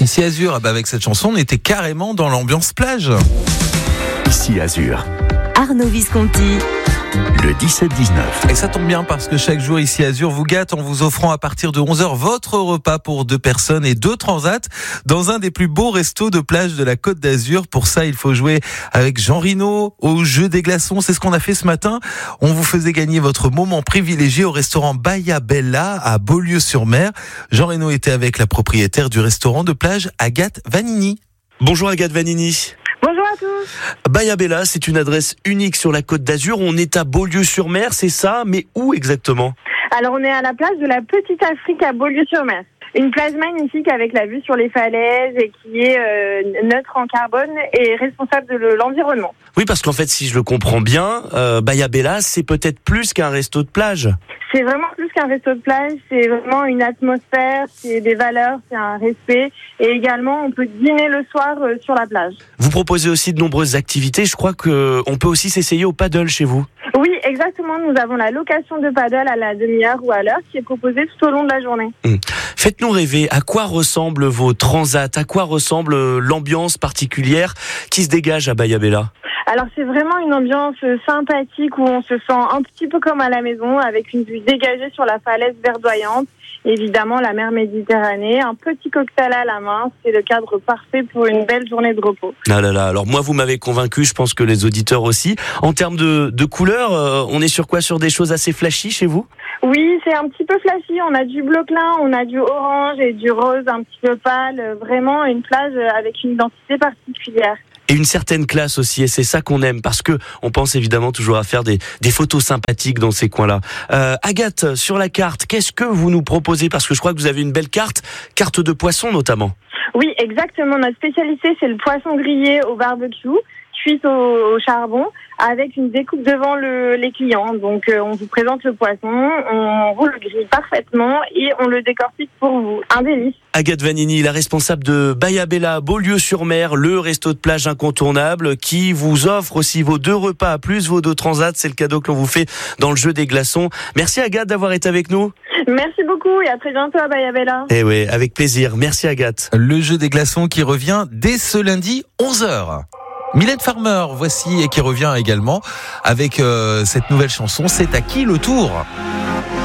Ici Azur, avec cette chanson, on était carrément dans l'ambiance plage. Ici Azur, Arnaud Visconti. le 17-19. Et ça tombe bien parce que chaque jour ici Azur vous gâte en vous offrant à partir de 11h votre repas pour 2 personnes et 2 transats dans un des plus beaux restos de plage de la Côte d'Azur. Pour ça, il faut jouer avec Jean Rino au jeu des glaçons. C'est ce qu'on a fait ce matin. On vous faisait gagner votre moment privilégié au restaurant Bahia Bella à Beaulieu-sur-Mer. Jean Rino était avec la propriétaire du restaurant de plage, Agathe Vanini. Bonjour Agathe Vanini. Bonjour à tous. Bahia Bella, c'est une adresse unique sur la Côte d'Azur. On est à Beaulieu-sur-Mer, c'est ça, mais où exactement ? Alors on est à la plage de la Petite Afrique à Beaulieu-sur-Mer. Une plage magnifique avec la vue sur les falaises et qui est neutre en carbone et responsable de l'environnement. Oui, parce qu'en fait, si je le comprends bien, Bahia Bella, c'est peut-être plus qu'un resto de plage. C'est vraiment plus qu'un resto de plage, c'est vraiment une atmosphère, c'est des valeurs, c'est un respect. Et également, on peut dîner le soir sur la plage. Vous proposez aussi de nombreuses activités. Je crois qu'on peut aussi s'essayer au paddle chez vous. Oui, exactement. Nous avons la location de paddle à la demi-heure ou à l'heure qui est proposée tout au long de la journée. Faites-nous rêver. À quoi ressemblent vos transats ? À quoi ressemble l'ambiance particulière qui se dégage à Bahia Bella ? Alors c'est vraiment une ambiance sympathique où on se sent un petit peu comme à la maison avec une vue dégagée sur la falaise verdoyante. Évidemment la mer Méditerranée, un petit cocktail à la main, c'est le cadre parfait pour une belle journée de repos. Ah là là, alors moi vous m'avez convaincu, je pense que les auditeurs aussi. En termes de couleurs, on est sur quoi ? Sur des choses assez flashy chez vous ? Oui, c'est un petit peu flashy, on a du bleu clair, on a du orange et du rose un petit peu pâle, vraiment une plage avec une identité particulière. Et une certaine classe aussi, et c'est ça qu'on aime, parce que on pense évidemment toujours à faire des photos sympathiques dans ces coins-là. Agathe, sur la carte, qu'est-ce que vous nous proposez ? Parce que je crois que vous avez une belle carte de poisson notamment. Oui, exactement. Notre spécialité, c'est le poisson grillé au barbecue, cuit au charbon, avec une découpe devant les clients. Donc, on vous présente le poisson, on vous le grille parfaitement et on le décortique pour vous. Un délice. Agathe Vanini, la responsable de Bahia Bella, Beaulieu-sur-Mer, le resto de plage incontournable, qui vous offre aussi vos 2 repas plus vos 2 transats. C'est le cadeau que l'on vous fait dans le jeu des glaçons. Merci Agathe d'avoir été avec nous. Merci beaucoup et à très bientôt à Bahia Bella. Eh oui, avec plaisir. Merci Agathe. Le jeu des glaçons qui revient dès ce lundi 11h. Mylène Farmer, voici, et qui revient également avec cette nouvelle chanson. C'est à qui le tour ?